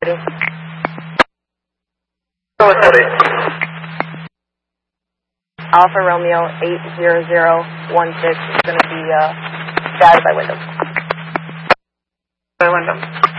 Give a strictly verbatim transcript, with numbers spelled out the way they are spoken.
Alpha Romeo eight zero zero one six is going to be uh, guided by Wyndham. By Wyndham.